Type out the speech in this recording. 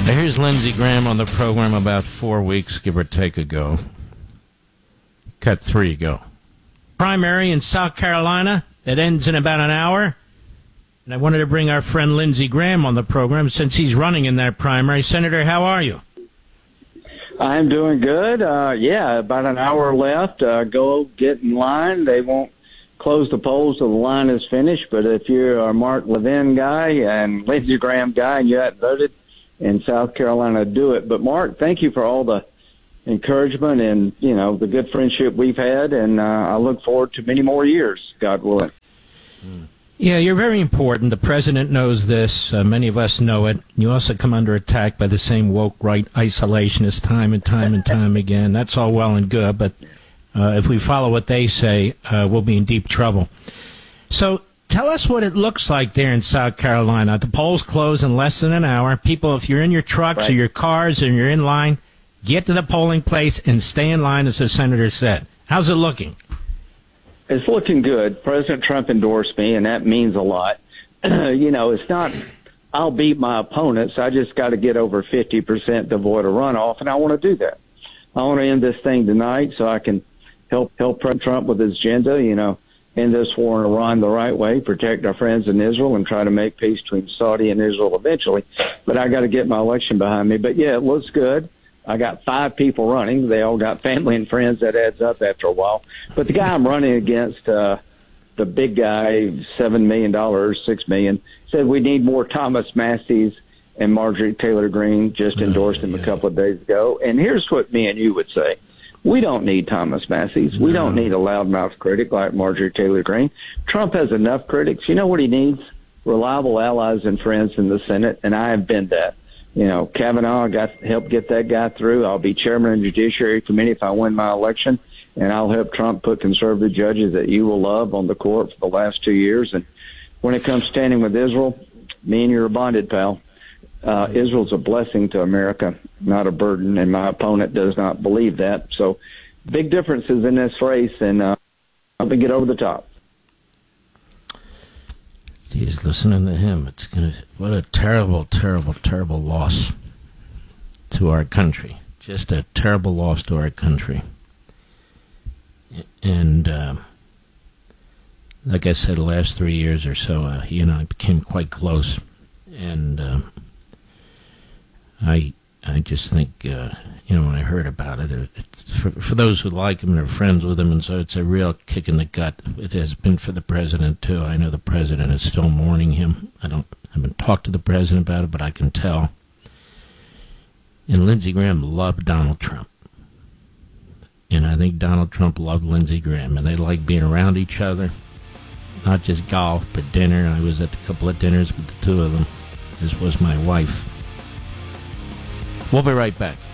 Here's Lindsey Graham on the program about 4 weeks, give or take, ago. Cut 3 ago. Primary in South Carolina that ends in about an hour. And I wanted to bring our friend Lindsey Graham on the program since he's running in that primary. Senator, how are you? I'm doing good. About an hour left. Go get in line. They won't close the polls till the line is finished. But if you're a Mark Levin guy and Lindsey Graham guy and you hadn't voted in South Carolina, do it. But, Mark, thank you for all the encouragement and, the good friendship we've had. And I look forward to many more years, God willing. Yeah, you're very important. The president knows this. Many of us know it. You also come under attack by the same woke right isolationists time and time and time again. That's all well and good, but if we follow what they say, we'll be in deep trouble. So tell us what it looks like there in South Carolina. The polls close in less than an hour. People, if you're in your trucks or your cars and you're in line, get to the polling place and stay in line, as the senator said. How's it looking? It's looking good. President Trump endorsed me, and that means a lot. It's not I'll beat my opponents. I just got to get over 50% to avoid a runoff, and I want to do that. I want to end this thing tonight so I can help President Trump with his agenda, end this war in Iran the right way, protect our friends in Israel, and try to make peace between Saudi and Israel eventually. But I got to get my election behind me. But, yeah, it looks good. I got 5 people running. They all got family and friends. That adds up after a while. But the guy I'm running against, the big guy, $7 million, $6 million, said we need more Thomas Massey's, and Marjorie Taylor Greene just endorsed him a couple of days ago. And here's what me and you would say. We don't need Thomas Massey's. We don't need a loudmouth critic like Marjorie Taylor Greene. Trump has enough critics. You know what he needs? Reliable allies and friends in the Senate, and I have been that. Kavanaugh helped get that guy through. I'll be chairman of the Judiciary Committee if I win my election, and I'll help Trump put conservative judges that you will love on the court for the last 2 years. And when it comes standing with Israel, me and you are bonded, pal. Israel's a blessing to America, not a burden, and my opponent does not believe that. So big differences in this race, and help me get over the top. He's listening to him. What a terrible, terrible, terrible loss to our country. Just a terrible loss to our country. And like I said, the last 3 years or so, he and I became quite close. And I just think, when I heard about it, it's for those who like him and are friends with him, and so it's a real kick in the gut. It has been for the president, too. I know the president is still mourning him. I haven't talked to the president about it, but I can tell. And Lindsey Graham loved Donald Trump. And I think Donald Trump loved Lindsey Graham, and they like being around each other. Not just golf, but dinner. I was at a couple of dinners with the two of them. This was my wife. We'll be right back.